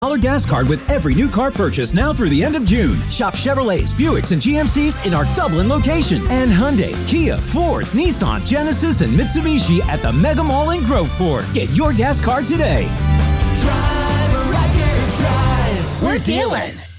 gas card with every new car purchase now through the end of June. Shop Chevrolets, Buicks, and GMCs in our Dublin location. And Hyundai, Kia, Ford, Nissan, Genesis, and Mitsubishi at the Mega Mall in Groveport. Get your gas card today. Drive a record drive. We're dealing.